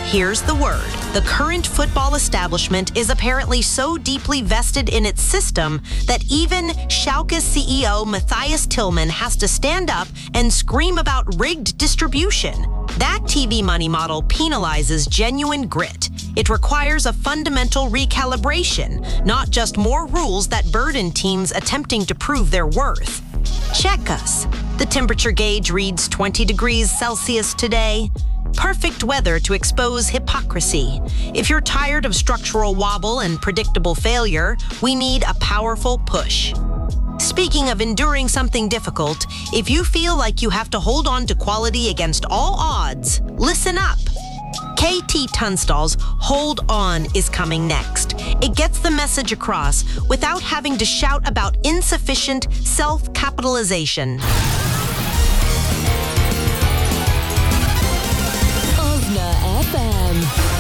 Here's the word. The current football establishment is apparently so deeply vested in its system that even Schalke's CEO Matthias Tillmann has to stand up and scream about rigged distribution. That TV money model penalizes genuine grit. It requires a fundamental recalibration, not just more rules that burden teams attempting to prove their worth. Check us. The temperature gauge reads 20 degrees Celsius today. Perfect weather to expose hypocrisy. If you're tired of structural wobble and predictable failure, we need a powerful push. Speaking of enduring something difficult, if you feel like you have to hold on to quality against all odds, listen up. KT Tunstall's Hold On is coming next. It gets the message across without having to shout about insufficient self-capitalization. Osna FM.